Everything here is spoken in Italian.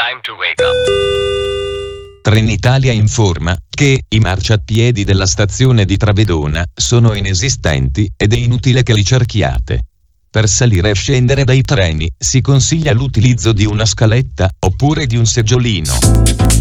Time to wake up. Trenitalia informa che i marciapiedi della stazione di Travedona sono inesistenti ed è inutile che li cerchiate. Per salire e scendere dai treni si consiglia l'utilizzo di una scaletta oppure di un seggiolino.